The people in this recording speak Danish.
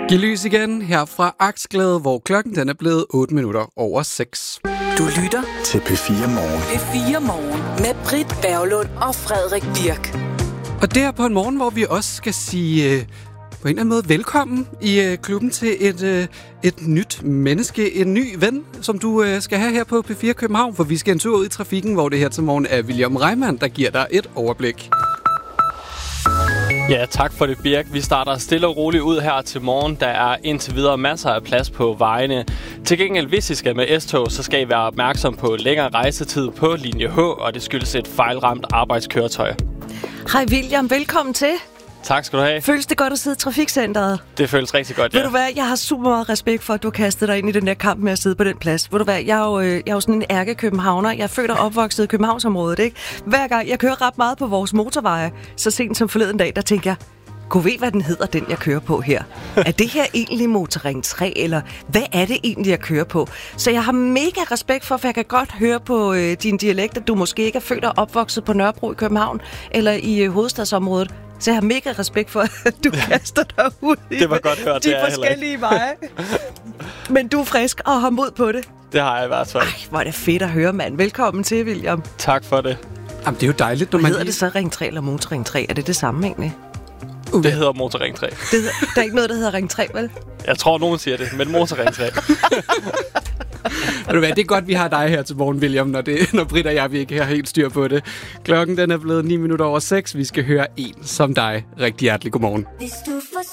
Giv lys igen her fra Aksglæde, hvor klokken den er blevet 8 minutter over 6. Du lytter til P4 Morgen. P4 Morgen med Britt Berglund og Frederik Birk. Og det er på en morgen, hvor vi også skal sige på en eller anden måde velkommen i klubben til et nyt menneske, en ny ven, som du skal have her på P4 København, for vi skal en tur ud i trafikken, hvor det her til morgen er William Reimann, der giver dig et overblik. Ja, tak for det, Birk. Vi starter stille og roligt ud her til morgen. Der er indtil videre masser af plads på vejene. Til gengæld, hvis I skal med S-tog, så skal I være opmærksom på længere rejsetid på linje H, og det skyldes et fejlramt arbejdskøretøj. Hej William, velkommen til. Tak skal du have. Føles det godt at sidde i trafikcenteret? Det føles rigtig godt, ja. Ved du hvad, jeg har super meget respekt for, at du har kastet dig ind i den der kamp med at sidde på den plads. Ved du hvad, jeg er jo sådan en ærkekøbenhavner. Jeg er født og opvokset i Københavnsområdet, ikke? Hver gang jeg kører ret meget på vores motorveje, så sent som forleden dag, der tænker jeg, kunne ved, hvad den hedder, den jeg kører på her? Er det her egentlig Motorring 3, eller hvad er det egentlig, jeg kører på? Så jeg har mega respekt for jeg kan godt høre på din dialekt, at du måske ikke er født og opvokset på Nørrebro i København, eller i hovedstadsområdet. Så jeg har mega respekt for, at du kaster dig ud i det var godt hørt, de forskellige veje. Men du er frisk og har mod på det. Det har jeg i hvert fald. Ej, hvor er det fedt at høre, mand. Velkommen til, William. Tak for det. Jamen, det er jo dejligt, når man... man... Hedder det så Ring 3 eller Motorring 3? Er det samme egentlig? Det hedder Motorring 3. Der er ikke noget, der hedder Ring 3, vel? Jeg tror, nogen siger det, men Motorring 3. Ved du hvad, det er godt, vi har dig her til morgen, William, når Britt og jeg vi ikke har helt styr på det. Klokken den er blevet 9 minutter over 6. Vi skal høre en som dig. Rigtig hjertelig godmorgen. Hvis du